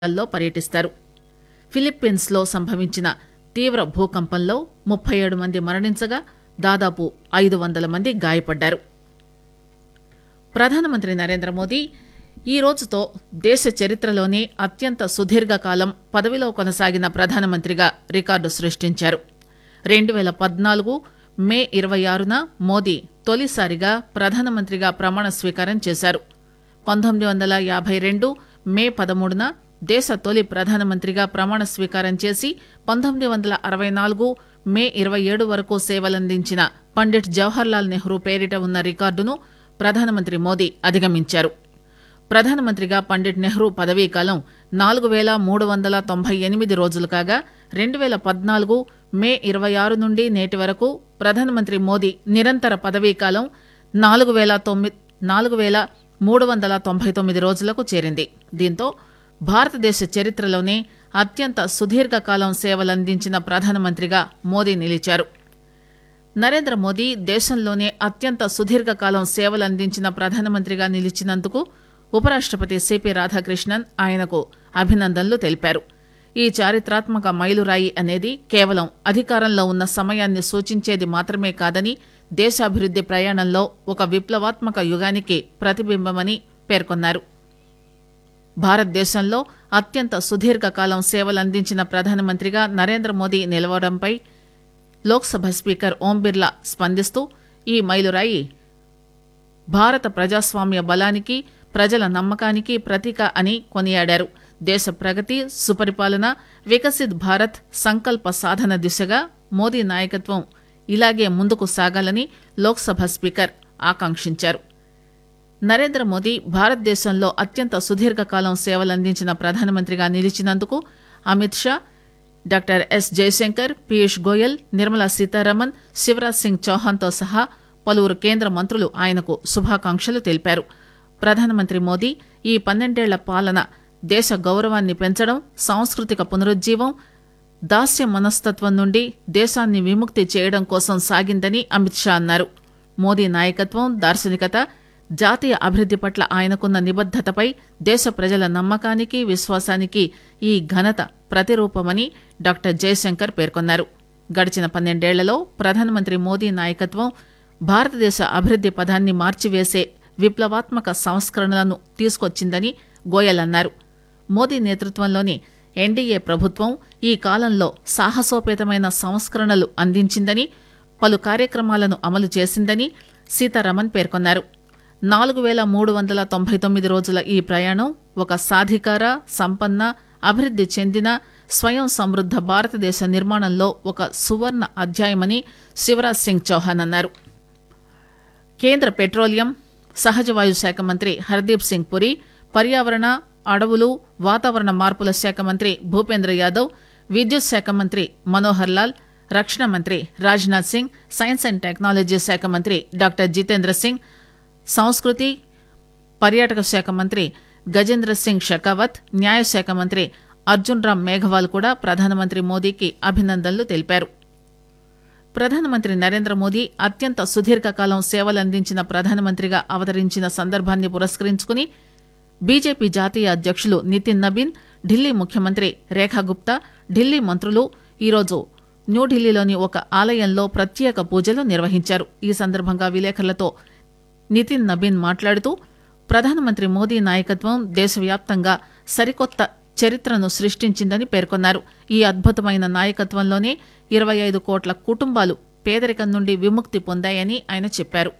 లో పర్యటిస్తారు. ఫిలిప్పీన్స్ లో సంభవించిన తీవ్ర భూకంపంలో 37 మంది మరణించగా దాదాపు 500 మంది గాయపడ్డారు. ప్రధానమంత్రి నరేంద్ర మోదీ ఈ రోజుతో దేశ చరిత్రలోనే అత్యంత సుదీర్ఘకాలం పదవిలో కొనసాగిన ప్రధానమంత్రిగా రికార్డు సృష్టించారు. 2014 మే 26న మోదీ తొలిసారిగా ప్రధానమంత్రిగా ప్రమాణ స్వీకారం చేశారు. 1952 మే 13న దేశ తొలి ప్రధానమంత్రిగా ప్రమాణ స్వీకారం చేసి 1964 మే 27 వరకు సేవలందించిన పండిట్ జవహర్లాల్ నెహ్రూ పేరిట ఉన్న రికార్డును ప్రధానమంత్రి మోదీ అధిగమించారు. ప్రధానమంత్రిగా పండిట్ నెహ్రూ పదవీకాలం 4398 రోజులు కాగా 2014 మే 26 నుండి నేటి వరకు ప్రధానమంత్రి మోదీ నిరంతర పదవీకాలం 4399 రోజులకు చేరింది. దీంతో భారతదేశ చరిత్రలోనే అత్యంత సుదీర్ఘకాలం సేవలందించిన ప్రధానమంత్రిగా మోదీ నిలిచారు. నరేంద్ర మోదీ దేశంలోనే అత్యంత సుదీర్ఘకాలం సేవలందించిన ప్రధానమంత్రిగా నిలిచినందుకు ఉపరాష్టపతి సిపి రాధాకృష్ణన్ ఆయనకు అభినందనలు తెలిపారు. ఈ చారిత్రాత్మక మైలురాయి అనేది కేవలం అధికారంలో ఉన్న సమయాన్ని సూచించేది మాత్రమే కాదని, దేశాభివృద్ది ప్రయాణంలో ఒక విప్లవాత్మక యుగానికి ప్రతిబింబమని పేర్కొన్నారు. భారతదేశంలో అత్యంత సుదీర్ఘకాలం సేవలందించిన ప్రధానమంత్రిగా నరేంద్ర మోదీ నిలవడంపై లోక్సభ స్పీకర్ ఓం బిర్లా స్పందిస్తూ ఈ మైలురాయి భారత ప్రజాస్వామ్య బలానికి, ప్రజల నమ్మకానికి ప్రతీక అని కొనియాడారు. దేశ ప్రగతి, సుపరిపాలన, వికసిత్ భారత్ సంకల్ప సాధన దిశగా మోదీ నాయకత్వం ఇలాగే ముందుకు సాగాలని లోక్సభ స్పీకర్ ఆకాంక్షించారు. నరేంద్ర మోదీ భారతదేశంలో అత్యంత సుదీర్ఘకాలం సేవలందించిన ప్రధానమంత్రిగా నిలిచినందుకు అమిత్ షా, డాక్టర్ ఎస్ జయశంకర్, పీయూష్ గోయల్, నిర్మలా సీతారామన్, శివరాజ్ సింగ్ చౌహాన్తో సహా పలువురు కేంద్ర మంత్రులు ఆయనకు శుభాకాంక్షలు తెలిపారు. ప్రధానమంత్రి మోదీ ఈ 12 ఏళ్ల పాలన దేశ గౌరవాన్ని పెంచడం, సాంస్కృతిక పునరుజ్జీవం, దాస్య మనస్తత్వం నుండి దేశాన్ని విముక్తి చేయడం కోసం సాగిందని అమిత్ షా అన్నారు. మోదీ నాయకత్వం, దార్శనికత, జాతీయ అభివృద్ది పట్ల ఆయనకున్న నిబద్దతపై దేశ ప్రజల నమ్మకానికి, విశ్వాసానికి ఈ ఘనత ప్రతిరూపమని డాక్టర్ జయశంకర్ పేర్కొన్నారు. గడిచిన 12 ఏళ్లలో ప్రధానమంత్రి మోదీ నాయకత్వం భారతదేశ అభివృద్ది పథాన్ని మార్చివేసే విప్లవాత్మక సంస్కరణలను తీసుకొచ్చిందని గోయల్ అన్నారు. మోదీ నేతృత్వంలోని ఎన్డీఏ ప్రభుత్వం ఈ కాలంలో సాహసోపేతమైన సంస్కరణలు అందించిందని, పలు కార్యక్రమాలను అమలు చేసిందని సీతారామన్ పేర్కొన్నారు. 4399 రోజుల ఈ ప్రయాణం ఒక సాధికార, సంపన్న, అభివృద్ది చెందిన, స్వయం సమృద్ద భారతదేశ నిర్మాణంలో ఒక సువర్ణ అధ్యాయమని శివరాజ్ సింగ్ చౌహాన్ అన్నారు. కేంద్ర పెట్రోలియం, సహజవాయు శాఖ మంత్రి హర్దీప్ సింగ్ పురి, పర్యావరణ, అడవులు, వాతావరణ మార్పుల శాఖ మంత్రి భూపేంద్ర యాదవ్, విద్యుత్ శాఖ మంత్రి మనోహర్ లాల్, రక్షణ మంత్రి Rajnath Singh, science and technology శాఖ మంత్రి డాక్టర్ జితేంద్ర సింగ్, సంస్కృతి, పర్యాటక శాఖ మంత్రి గజేంద్ర సింగ్ షెకావత్, న్యాయశాఖ మంత్రి అర్జున్ రామ్ మేఘవాల్ కూడా ప్రధానమంత్రి మోదీకి అభినందనలు తెలిపారు. ప్రధానమంత్రి నరేంద్ర మోదీ అత్యంత సుదీర్ఘకాలం సేవలందించిన ప్రధానమంత్రిగా అవతరించిన సందర్భాన్ని పురస్కరించుకుని బీజేపీ జాతీయ అధ్యక్షులు నితిన్ నబీన్, ఢిల్లీ ముఖ్యమంత్రి రేఖా గుప్తా, ఢిల్లీ మంత్రులు ఈరోజు న్యూఢిల్లీలోని ఒక ఆలయంలో ప్రత్యేక పూజలు నిర్వహించారు. ఈ సందర్భంగా విలేకరులతో నితిన్ నబీన్ మాట్లాడుతూ ప్రధానమంత్రి మోదీ నాయకత్వం దేశవ్యాప్తంగా సరికొత్త చరిత్రను సృష్టించిందని పేర్కొన్నారు. ఈ అద్భుతమైన నాయకత్వంలోనే 25 కోట్ల కుటుంబాలు పేదరికం నుండి విముక్తి పొందాయని ఆయన చెప్పారు.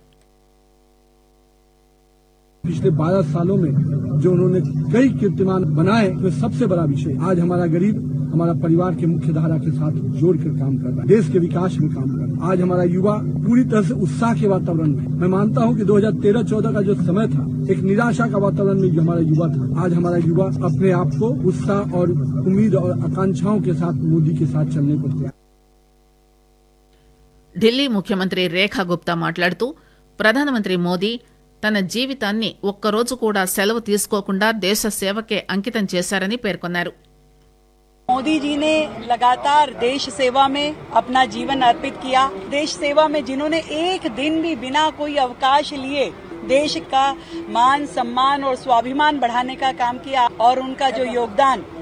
पिछले 12 सालों में जो उन्होंने कई कीर्तिमान बनाए, उसमें सबसे बड़ा विषय आज हमारा गरीब हमारा परिवार के मुख्य धारा के साथ जोड़कर काम कर रहा है, देश के विकास में काम कर रहा है। आज हमारा युवा पूरी तरह से उत्साह के वातावरण में, मैं मानता हूं कि 2013-14 का जो समय था एक निराशा का वातावरण में जो हमारा युवा था, आज हमारा युवा अपने आप को उत्साह और उम्मीद और आकांक्षाओं के साथ मोदी के साथ चलने को तैयार. ఢిల్లీ ముఖ్యమంత్రి రేఖా గుప్తా మాట్లాడుతూ ప్రధానమంత్రి మోదీ తన జీవితాన్ని ఒక్కరోజు కూడా సెలవు తీసుకోకుండా దేశ సేవకే అంకితం చేశారని పేర్కొన్నారు. मोदी जी ने लगातार देश सेवा में अपना जीवन अर्पित किया. देश सेवा में जिन्होंने एक दिन भी बिना कोई अवकाश लिए देश का मान सम्मान और स्वाभिमान बढ़ाने का काम किया और उनका जो योगदान